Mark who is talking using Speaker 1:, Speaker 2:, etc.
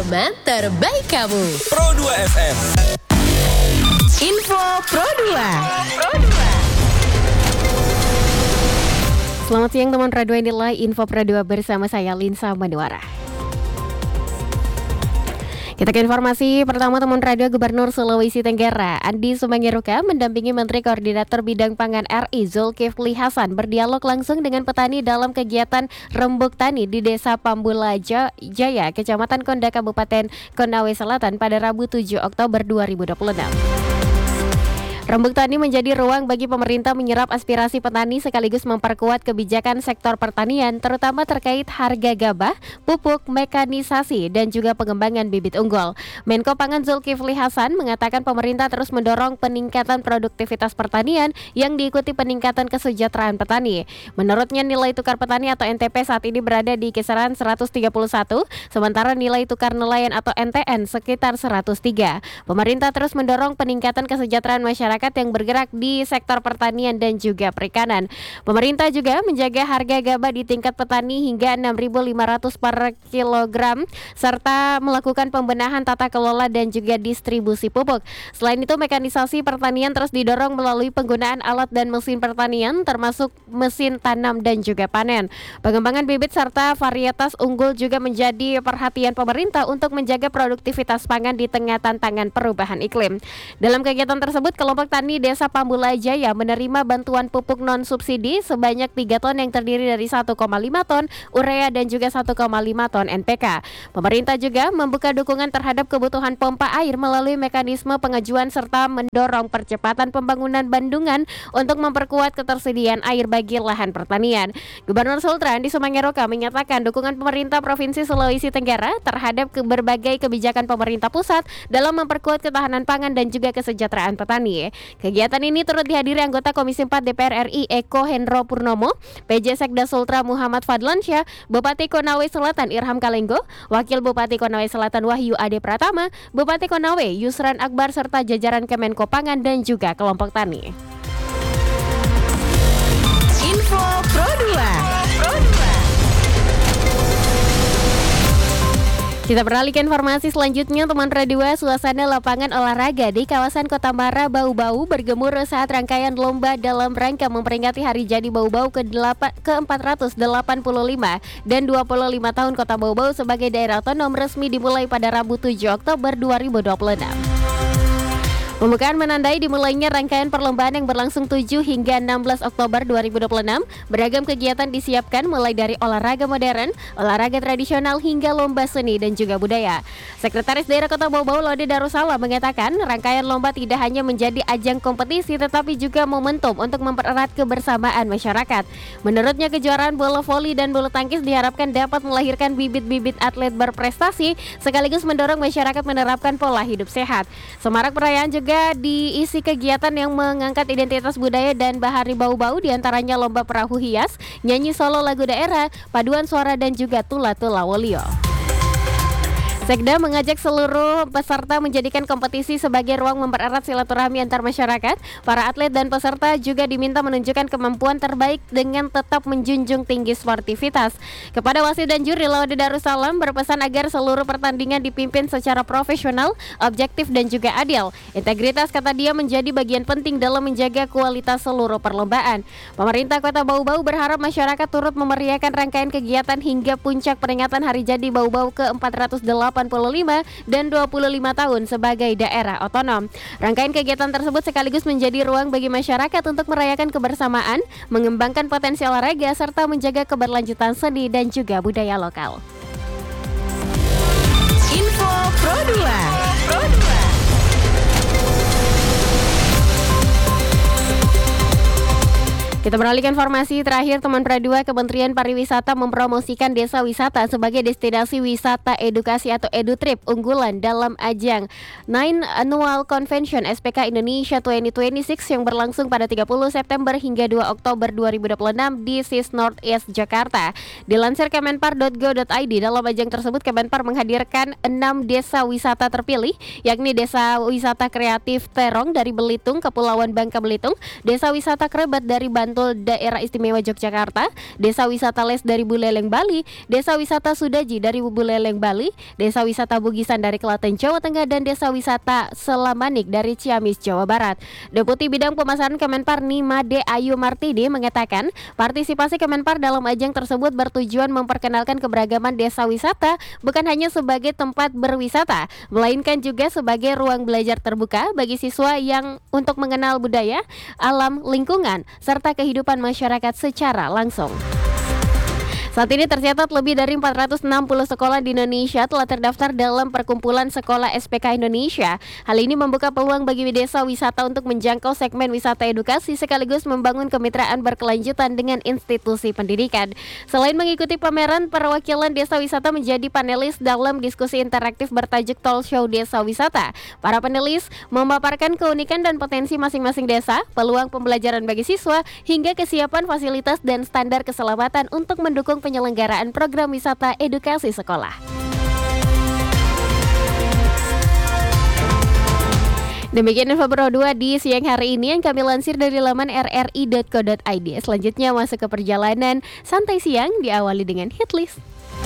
Speaker 1: ritme terbaik kamu.
Speaker 2: Pro 2 FM.
Speaker 1: Info Pro 2.
Speaker 3: Selamat siang teman Radio inilah Info Pro 2 bersama saya Linsa Manuara. Kita ke informasi pertama teman radio. Gubernur Sulawesi Tenggara Andi Sumangeruka mendampingi Menteri Koordinator Bidang Pangan RI Zulkifli Hasan berdialog langsung dengan petani dalam kegiatan rembuk tani di Desa Pambulaja Jaya, Kecamatan Konda, Kabupaten Konawe Selatan pada Rabu 7 Oktober 2026. Rembuk tani menjadi ruang bagi pemerintah menyerap aspirasi petani sekaligus memperkuat kebijakan sektor pertanian terutama terkait harga gabah, pupuk, mekanisasi, dan juga pengembangan bibit unggul. Menko Pangan Zulkifli Hasan mengatakan pemerintah terus mendorong peningkatan produktivitas pertanian yang diikuti peningkatan kesejahteraan petani. Menurutnya nilai tukar petani atau NTP saat ini berada di kisaran 131, sementara nilai tukar nelayan atau NTN sekitar 103. Pemerintah terus mendorong peningkatan kesejahteraan masyarakat yang bergerak di sektor pertanian dan juga perikanan. Pemerintah juga menjaga harga gabah di tingkat petani hingga 6.500 per kilogram serta melakukan pembenahan tata kelola dan juga distribusi pupuk. Selain itu, mekanisasi pertanian terus didorong melalui penggunaan alat dan mesin pertanian termasuk mesin tanam dan juga panen. Pengembangan bibit serta varietas unggul juga menjadi perhatian pemerintah untuk menjaga produktivitas pangan di tengah tantangan perubahan iklim. Dalam kegiatan tersebut, kelompok tani Desa Pambulajaya menerima bantuan pupuk non-subsidi sebanyak 3 ton yang terdiri dari 1,5 ton urea dan juga 1,5 ton NPK. Pemerintah juga membuka dukungan terhadap kebutuhan pompa air melalui mekanisme pengajuan serta mendorong percepatan pembangunan bendungan untuk memperkuat ketersediaan air bagi lahan pertanian. Gubernur Sultra Andi Sumangeruka menyatakan dukungan pemerintah Provinsi Sulawesi Tenggara terhadap berbagai kebijakan pemerintah pusat dalam memperkuat ketahanan pangan dan juga kesejahteraan petani. Kegiatan ini turut dihadiri anggota Komisi 4 DPR RI Eko Hendro Purnomo, PJ Sekda Sultra Muhammad Fadlansyah, Bupati Konawe Selatan Irham Kalenggo, Wakil Bupati Konawe Selatan Wahyu Ade Pratama, Bupati Konawe Yusran Akbar serta jajaran Kemenko Pangan dan juga kelompok tani.
Speaker 1: Info Pro 2.
Speaker 3: Kita beralih ke informasi selanjutnya teman Radio. Suasana lapangan olahraga di kawasan Kota Mara bau-bau bergemuruh saat rangkaian lomba dalam rangka memperingati Hari Jadi Bau-Bau ke-485 dan 25 tahun Kota Bau-Bau sebagai daerah otonom resmi dimulai pada Rabu 7 Oktober 2026. Pembukaan menandai dimulainya rangkaian perlombaan yang berlangsung 7 hingga 16 Oktober 2026. Beragam kegiatan disiapkan mulai dari olahraga modern, olahraga tradisional hingga lomba seni dan juga budaya. Sekretaris Daerah Kota Bau-Bau Lode Darussalam mengatakan rangkaian lomba tidak hanya menjadi ajang kompetisi tetapi juga momentum untuk mempererat kebersamaan masyarakat. Menurutnya kejuaraan bola voli dan bulu tangkis diharapkan dapat melahirkan bibit-bibit atlet berprestasi sekaligus mendorong masyarakat menerapkan pola hidup sehat. Semarak perayaan juga diisi kegiatan yang mengangkat identitas budaya dan bahari Bau-Bau, diantaranya lomba perahu hias, nyanyi solo lagu daerah, paduan suara dan juga tula-tula wolio. Sekda mengajak seluruh peserta menjadikan kompetisi sebagai ruang mempererat silaturahmi antar masyarakat. Para atlet dan peserta juga diminta menunjukkan kemampuan terbaik dengan tetap menjunjung tinggi sportivitas. Kepada wasit dan juri, Lode Darussalam berpesan agar seluruh pertandingan dipimpin secara profesional, objektif dan juga adil. Integritas, kata dia, menjadi bagian penting dalam menjaga kualitas seluruh perlombaan. Pemerintah Kota Bau-Bau berharap masyarakat turut memeriahkan rangkaian kegiatan hingga puncak peringatan Hari Jadi Bau-Bau ke-485 dan 25 tahun sebagai daerah otonom. Rangkaian kegiatan tersebut sekaligus menjadi ruang bagi masyarakat untuk merayakan kebersamaan, mengembangkan potensi olahraga, serta menjaga keberlanjutan seni dan juga budaya lokal.
Speaker 1: Info Pro 2.
Speaker 3: Kita beralih ke informasi terakhir teman Pradua. Kementerian Pariwisata mempromosikan desa wisata sebagai destinasi wisata edukasi atau EduTrip unggulan dalam ajang 9 Annual Convention SPK Indonesia 2026 yang berlangsung pada 30 September hingga 2 Oktober 2026 di SIS Northeast Jakarta. Dilansir kemenpar.go.id, dalam ajang tersebut Kemenpar menghadirkan 6 desa wisata terpilih, yakni Desa Wisata Kreatif Terong dari Belitung, Kepulauan Bangka Belitung, Desa Wisata Krebat dari Bantul Sentul Daerah Istimewa Yogyakarta, Desa Wisata Les dari Buleleng Bali, Desa Wisata Sudaji dari Buleleng Bali, Desa Wisata Bugisan dari Klaten Jawa Tengah, dan Desa Wisata Selamanik dari Ciamis Jawa Barat. Deputi Bidang Pemasaran Kemenpar Nimade Ayu Martini mengatakan, partisipasi Kemenpar dalam ajang tersebut bertujuan memperkenalkan keberagaman desa wisata bukan hanya sebagai tempat berwisata, melainkan juga sebagai ruang belajar terbuka bagi siswa yang untuk mengenal budaya, alam, lingkungan, serta kehidupan masyarakat secara langsung. Saat ini tercatat lebih dari 460 sekolah di Indonesia telah terdaftar dalam Perkumpulan Sekolah SPK Indonesia. Hal ini membuka peluang bagi desa wisata untuk menjangkau segmen wisata edukasi sekaligus membangun kemitraan berkelanjutan dengan institusi pendidikan. Selain mengikuti pameran, perwakilan desa wisata menjadi panelis dalam diskusi interaktif bertajuk Talk Show Desa Wisata. Para panelis memaparkan keunikan dan potensi masing-masing desa, peluang pembelajaran bagi siswa, hingga kesiapan fasilitas dan standar keselamatan untuk mendukung penyelenggaraan program wisata edukasi sekolah. Demikian info Pro 2 di siang hari ini yang kami lansir dari laman rri.co.id. Selanjutnya masuk ke perjalanan santai siang diawali dengan hitlist.